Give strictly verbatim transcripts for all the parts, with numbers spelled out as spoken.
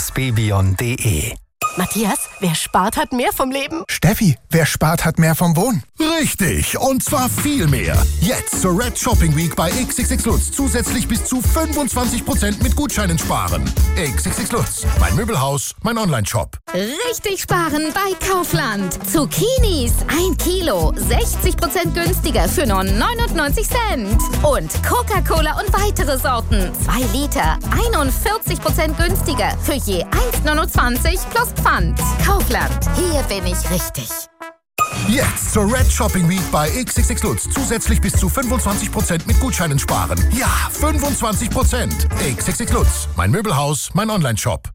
Bebion punkt de. Matthias, wer spart, hat mehr vom Leben. Steffi, wer spart, hat mehr vom Wohnen. Richtig, und zwar viel mehr. Jetzt zur Red Shopping Week bei X X X Lutz zusätzlich bis zu fünfundzwanzig Prozent mit Gutscheinen sparen. X X X Lutz, mein Möbelhaus, mein Online-Shop. Richtig sparen bei Kaufland. Zucchinis, ein Kilo, sechzig Prozent günstiger für nur neunundneunzig Cent. Und Coca-Cola und weitere Sorten, zwei Liter, einundvierzig Prozent günstiger für je eins neunundzwanzig plus Pfand. Kaufland, hier bin ich richtig. Jetzt zur Red Shopping Week bei X X X Lutz zusätzlich bis zu fünfundzwanzig Prozent mit Gutscheinen sparen. Ja, fünfundzwanzig Prozent. X X X Lutz, mein Möbelhaus, mein Online-Shop.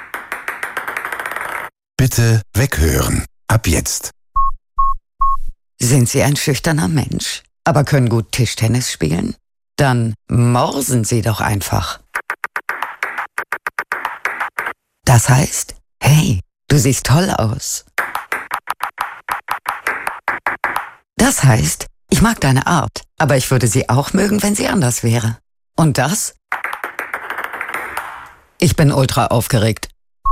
Bitte weghören. Ab jetzt. Sind Sie ein schüchterner Mensch, aber können gut Tischtennis spielen? Dann morsen Sie doch einfach. Das heißt, hey, du siehst toll aus. Das heißt, ich mag deine Art, aber ich würde sie auch mögen, wenn sie anders wäre. Und das? Ich bin ultra aufgeregt.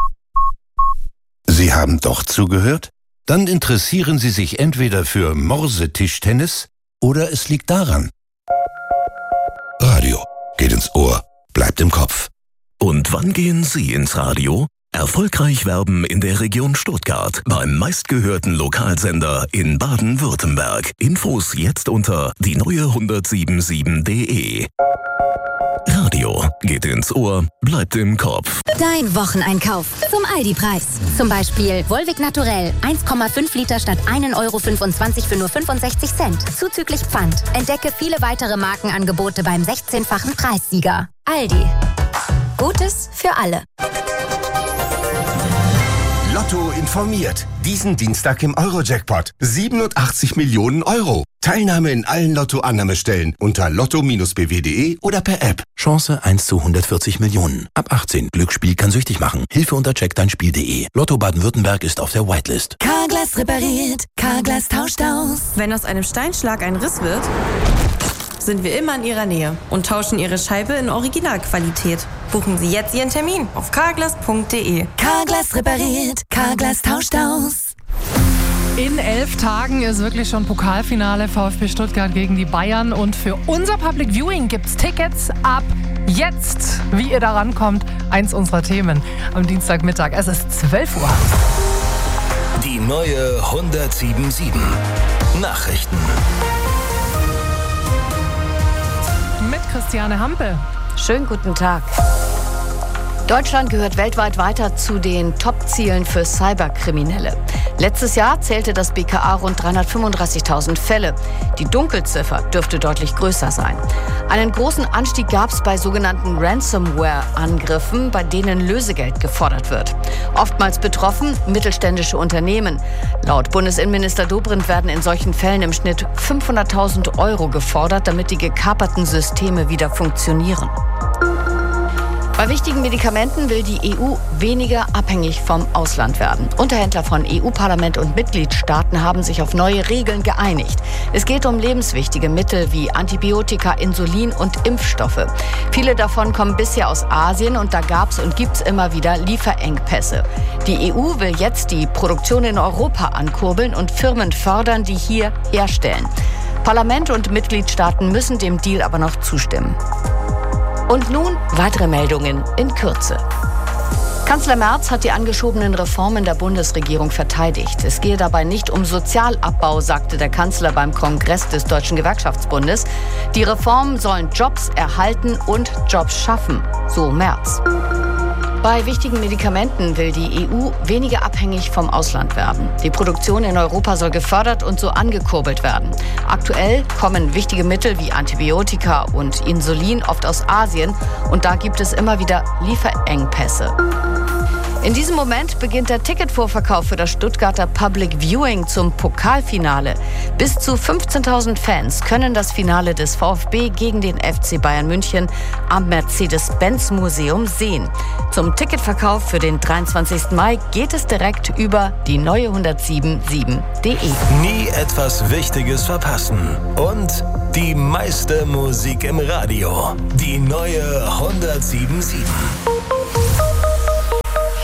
Sie haben doch zugehört? Dann interessieren Sie sich entweder für Morse-Tischtennis oder es liegt daran. Radio geht ins Ohr, bleibt im Kopf. Und wann gehen Sie ins Radio? Erfolgreich werben in der Region Stuttgart beim meistgehörten Lokalsender in Baden-Württemberg. Infos jetzt unter die neue hundertsiebenundsiebzig punkt de. Radio geht ins Ohr, bleibt im Kopf. Dein Wocheneinkauf zum Aldi-Preis. Zum Beispiel Volvic Naturell, eins Komma fünf Liter statt ein Euro fünfundzwanzig für nur fünfundsechzig Cent. Zuzüglich Pfand. Entdecke viele weitere Markenangebote beim sechzehnfachen Preissieger. Aldi. Gutes für alle. Lotto informiert. Diesen Dienstag im Euro-Jackpot. siebenundachtzig Millionen Euro. Teilnahme in allen Lotto-Annahmestellen unter lotto B W punkt de oder per App. Chance eins zu hundertvierzig Millionen. Ab achtzehn. Glücksspiel kann süchtig machen. Hilfe unter check dein Spiel punkt de. Lotto Baden-Württemberg ist auf der Whitelist. Carglass repariert, Carglass tauscht aus. Wenn aus einem Steinschlag ein Riss wird, sind wir immer in Ihrer Nähe und tauschen Ihre Scheibe in Originalqualität. Buchen Sie jetzt Ihren Termin auf carglass punkt de. Carglass repariert, Carglass tauscht aus. In elf Tagen ist wirklich schon Pokalfinale VfB Stuttgart gegen die Bayern. Und für unser Public Viewing gibt's Tickets ab jetzt. Wie ihr da rankommt, eins unserer Themen am Dienstagmittag. Es ist zwölf Uhr. Die neue hundertsiebenundsiebzig. Nachrichten. Mit Christiane Hampe. Schönen guten Tag. Deutschland gehört weltweit weiter zu den Top-Zielen für Cyberkriminelle. Letztes Jahr zählte das B K A rund dreihundertfünfunddreißigtausend Fälle. Die Dunkelziffer dürfte deutlich größer sein. Einen großen Anstieg gab es bei sogenannten Ransomware-Angriffen, bei denen Lösegeld gefordert wird. Oftmals betroffen mittelständische Unternehmen. Laut Bundesinnenminister Dobrindt werden in solchen Fällen im Schnitt fünfhunderttausend Euro gefordert, damit die gekaperten Systeme wieder funktionieren. Bei wichtigen Medikamenten will die E U weniger abhängig vom Ausland werden. Unterhändler von E U-Parlament und Mitgliedstaaten haben sich auf neue Regeln geeinigt. Es geht um lebenswichtige Mittel wie Antibiotika, Insulin und Impfstoffe. Viele davon kommen bisher aus Asien und da gab es und gibt es immer wieder Lieferengpässe. Die E U will jetzt die Produktion in Europa ankurbeln und Firmen fördern, die hier herstellen. Parlament und Mitgliedstaaten müssen dem Deal aber noch zustimmen. Und nun weitere Meldungen in Kürze. Kanzler Merz hat die angeschobenen Reformen der Bundesregierung verteidigt. Es gehe dabei nicht um Sozialabbau, sagte der Kanzler beim Kongress des Deutschen Gewerkschaftsbundes. Die Reformen sollen Jobs erhalten und Jobs schaffen, so Merz. Bei wichtigen Medikamenten will die E U weniger abhängig vom Ausland werden. Die Produktion in Europa soll gefördert und so angekurbelt werden. Aktuell kommen wichtige Mittel wie Antibiotika und Insulin oft aus Asien und da gibt es immer wieder Lieferengpässe. In diesem Moment beginnt der Ticketvorverkauf für das Stuttgarter Public Viewing zum Pokalfinale. Bis zu fünfzehntausend Fans können das Finale des VfB gegen den F C Bayern München am Mercedes-Benz-Museum sehen. Zum Ticketverkauf für den dreiundzwanzigsten Mai geht es direkt über die neue hundertsiebenundsiebzig punkt de. Nie etwas Wichtiges verpassen. Und die meiste Musik im Radio. Die neue hundertsiebenundsiebzig.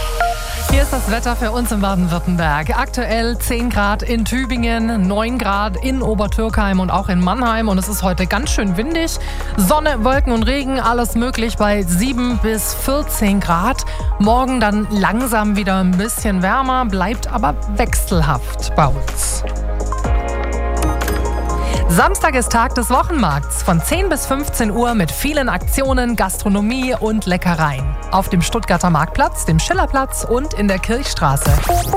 ist das Wetter für uns in Baden-Württemberg. Aktuell zehn Grad in Tübingen, neun Grad in Obertürkheim und auch in Mannheim. Und es ist heute ganz schön windig. Sonne, Wolken und Regen, alles möglich bei sieben bis vierzehn Grad. Morgen dann langsam wieder ein bisschen wärmer, bleibt aber wechselhaft bei uns. Samstag ist Tag des Wochenmarkts von zehn bis fünfzehn Uhr mit vielen Aktionen, Gastronomie und Leckereien. Auf dem Stuttgarter Marktplatz, dem Schillerplatz und in der Kirchstraße.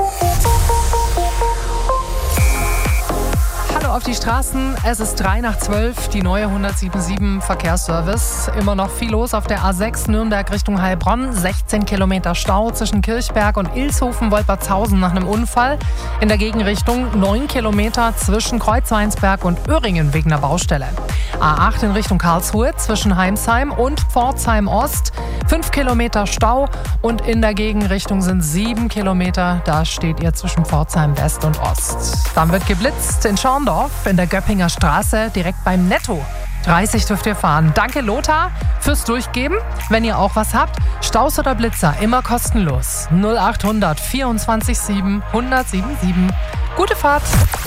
Hallo auf die Straßen, es ist drei nach zwölf, die neue hundertsiebenundsiebzig Verkehrsservice. Immer noch viel los auf der A sechs Nürnberg Richtung Heilbronn. sechzehn Kilometer Stau zwischen Kirchberg und Ilshofen-Wolpertshausen nach einem Unfall. In der Gegenrichtung neun Kilometer zwischen Kreuzweinsberg und Öhringen wegen einer Baustelle. A acht in Richtung Karlsruhe zwischen Heimsheim und Pforzheim Ost. fünf Kilometer Stau und in der Gegenrichtung sind sieben Kilometer. Da steht ihr zwischen Pforzheim West und Ost. Dann wird geblitzt in Schorndorf in der Göppinger Straße direkt beim Netto. dreißig dürft ihr fahren. Danke Lothar fürs Durchgeben. Wenn ihr auch was habt, Staus oder Blitzer, immer kostenlos. null achthundert vierundzwanzig sieben hundertsiebenundsieben. Gute Fahrt.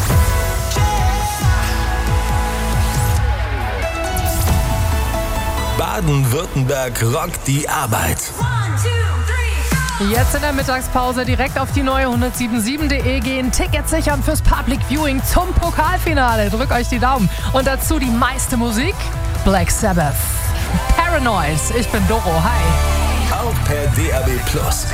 Baden-Württemberg rockt die Arbeit. Jetzt in der Mittagspause direkt auf die neue hundertsiebenundsiebzig punkt de gehen. Tickets sichern fürs Public Viewing zum Pokalfinale. Drückt euch die Daumen. Und dazu die meiste Musik. Black Sabbath. Paranoid. Ich bin Doro. Hi. Auch per D A B Plus.